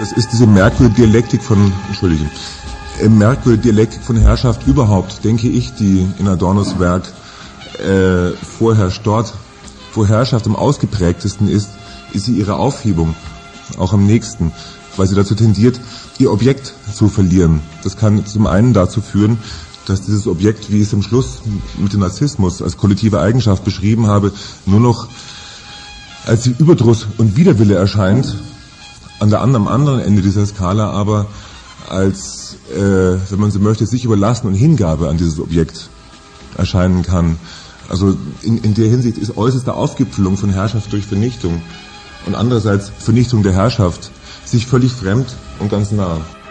Das ist diese merkwürdige Dialektik von Herrschaft überhaupt, denke ich, die in Adornos Werk vorherrscht. Dort, wo Herrschaft am ausgeprägtesten ist sie ihre Aufhebung, auch am nächsten, weil sie dazu tendiert, ihr Objekt zu verlieren. Das kann zum einen dazu führen, dass dieses Objekt, wie ich es am Schluss mit dem Narzissmus als kollektive Eigenschaft beschrieben habe, nur noch als Überdruss und Widerwille erscheint, am anderen Ende dieser Skala aber als, wenn man so möchte, sich überlassen und Hingabe an dieses Objekt erscheinen kann. Also in der Hinsicht ist äußerste Aufgipfelung von Herrschaft durch Vernichtung und andererseits Vernichtung der Herrschaft sich völlig fremd und ganz nah.